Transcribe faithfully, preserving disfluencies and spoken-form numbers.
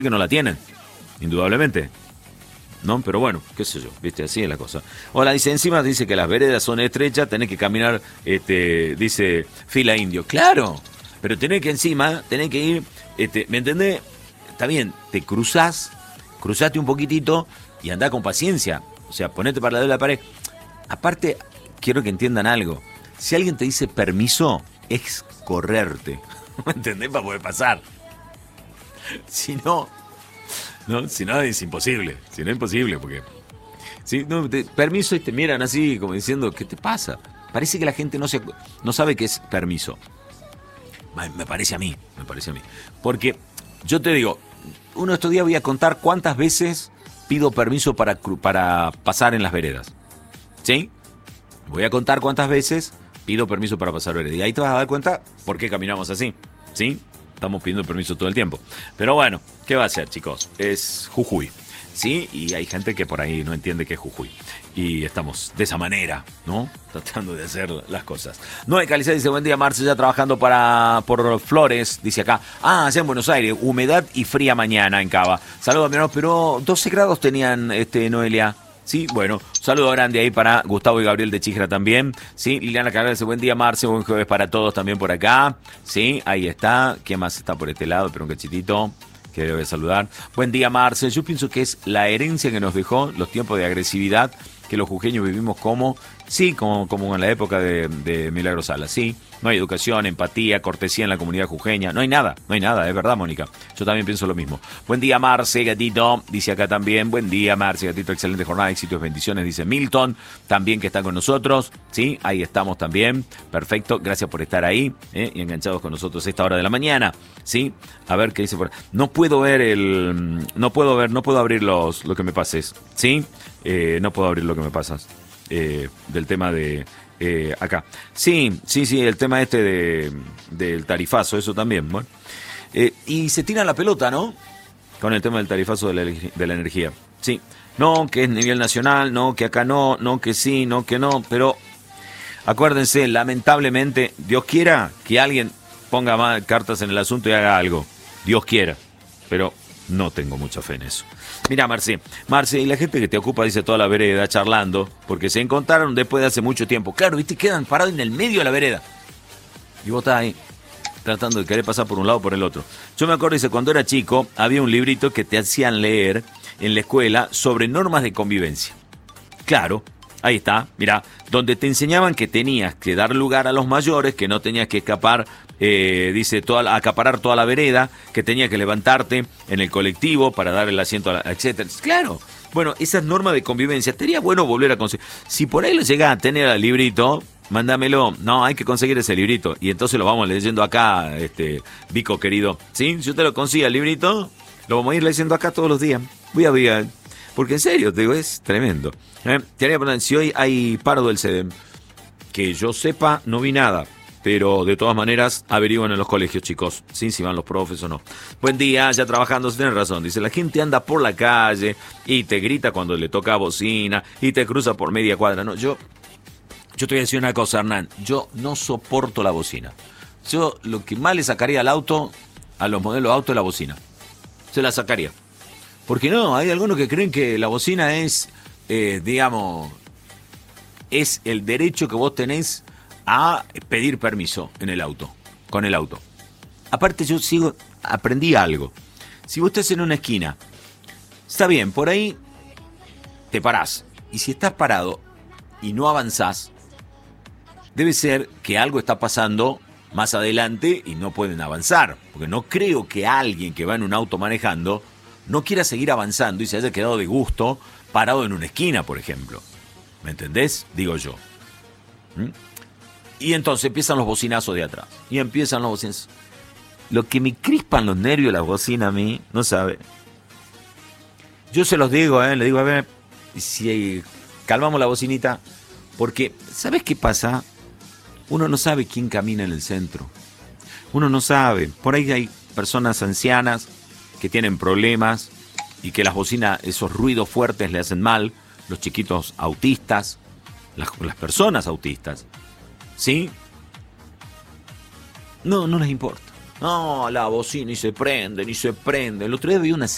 que no la tienen, indudablemente. ¿No? Pero bueno, qué sé yo, viste, así es la cosa. Hola, dice, encima dice que las veredas son estrechas, tenés que caminar, este, dice, fila indio. Claro, pero tenés que encima, tenés que ir, este, ¿me entendés? Está bien, te cruzás, cruzaste un poquitito y andá con paciencia. O sea, ponete para la de la pared. Aparte, quiero que entiendan algo. Si alguien te dice permiso, es correrte. ¿Me entendés? Para poder pasar. Si no... No, si no es imposible, si no es imposible, porque si no, te, permiso y te miran así como diciendo, ¿qué te pasa? Parece que la gente no se, no sabe qué es permiso. Me parece a mí, me parece a mí. Porque yo te digo, uno de estos días voy a contar cuántas veces pido permiso para, para pasar en las veredas. ¿Sí? Voy a contar cuántas veces pido permiso para pasar veredas. Y ahí te vas a dar cuenta por qué caminamos así. ¿Sí? Estamos pidiendo permiso todo el tiempo. Pero bueno, ¿qué va a hacer, chicos? Es Jujuy, ¿sí? Y hay gente que por ahí no entiende qué es Jujuy. Y estamos de esa manera, ¿no? Tratando de hacer las cosas. Noé Caliza dice, buen día, Marce, ya trabajando para por Flores, dice acá. Ah, allá en Buenos Aires, humedad y fría mañana en Cava. Saludos, mi hermano, pero doce grados tenían, este, Noelia. Sí, bueno, un saludo grande ahí para Gustavo y Gabriel de Chijra también. Sí, Liliana Carrera dice, buen día, Marce, buen jueves para todos también por acá. Sí, ahí está. ¿Quién más está por este lado? Pero un cachitito que le voy a saludar. Buen día, Marce. Yo pienso que es la herencia que nos dejó los tiempos de agresividad que los jujeños vivimos como, sí, como, como en la época de, de Milagro Sala, sí. No hay educación, empatía, cortesía en la comunidad jujeña. No hay nada, no hay nada, es verdad, Mónica. Yo también pienso lo mismo. Buen día, Marce, gatito, dice acá también. Buen día, Marce, gatito, excelente jornada, éxitos, bendiciones, dice Milton, también que está con nosotros. Sí, ahí estamos también. Perfecto, gracias por estar ahí, ¿eh? Y enganchados con nosotros a esta hora de la mañana. Sí, a ver qué dice por ahí. No puedo ver el... No puedo ver, no puedo abrir los, lo que me pases. Sí, eh, no puedo abrir lo que me pasas. Eh, del tema de... Eh, acá. Sí, sí, sí, el tema este de, del tarifazo, eso también. Bueno. Eh, y se tira la pelota, ¿no? Con el tema del tarifazo de la, de la energía. Sí. No, que es nivel nacional, no, que acá no, no, que sí, no, que no. Pero acuérdense, lamentablemente, Dios quiera que alguien ponga más cartas en el asunto y haga algo. Dios quiera. Pero no tengo mucha fe en eso. Mira, Marce, Marce, y la gente que te ocupa, dice, toda la vereda charlando, porque se encontraron después de hace mucho tiempo. Claro, viste, quedan parados en el medio de la vereda. Y vos estás ahí, tratando de querer pasar por un lado o por el otro. Yo me acuerdo, dice, cuando era chico, había un librito que te hacían leer en la escuela sobre normas de convivencia. Claro, ahí está, mira, donde te enseñaban que tenías que dar lugar a los mayores, que no tenías que escapar, eh, dice, toda, acaparar toda la vereda, que tenías que levantarte en el colectivo para dar el asiento, a la, etcétera. Claro, bueno, esas normas de convivencia, sería bueno volver a conseguir. Si por ahí lo llegás a tener al librito, mándamelo. No, hay que conseguir ese librito. Y entonces lo vamos leyendo acá, este, Vico querido. ¿Sí? Si usted lo consigue el librito, lo vamos a ir leyendo acá todos los días. Voy a ver. Porque en serio, te digo, es tremendo. ¿Eh? Te haría preguntar, si hoy hay paro del SEDEM, que yo sepa, no vi nada. Pero de todas maneras, averiguan en los colegios, chicos. Sí, si van los profes o no. Buen día, ya trabajando, tienes razón. Dice, la gente anda por la calle y te grita cuando le toca bocina y te cruza por media cuadra. No, yo, yo te voy a decir una cosa, Hernán. Yo no soporto la bocina. Yo lo que más le sacaría al auto, a los modelos de auto, es la bocina. Se la sacaría. Porque no, hay algunos que creen que la bocina es, eh, digamos, es el derecho que vos tenés a pedir permiso en el auto, con el auto. Aparte yo sigo, aprendí algo. Si vos estás en una esquina, está bien, por ahí te parás. Y si estás parado y no avanzás, debe ser que algo está pasando más adelante y no pueden avanzar. Porque no creo que alguien que va en un auto manejando no quiera seguir avanzando y se haya quedado de gusto parado en una esquina, por ejemplo. ¿Me entendés? Digo yo. ¿Mm? Y entonces empiezan los bocinazos de atrás. Y empiezan los bocinazos. Lo que me crispan los nervios de las bocinas a mí, no sabe. Yo se los digo, ¿eh? Le digo, a ver, si calmamos la bocinita. Porque, ¿sabes qué pasa? Uno no sabe quién camina en el centro. Uno no sabe. Por ahí hay personas ancianas que tienen problemas y que las bocinas, esos ruidos fuertes le hacen mal. Los chiquitos autistas, las, las personas autistas. ¿Sí? No, no les importa. No, la bocina y se prende, ni se prende. El otro día vi una